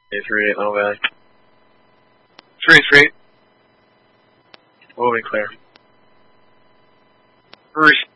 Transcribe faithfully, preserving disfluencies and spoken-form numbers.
eight three eight, Little Valley. three three. Moving clear. Respect.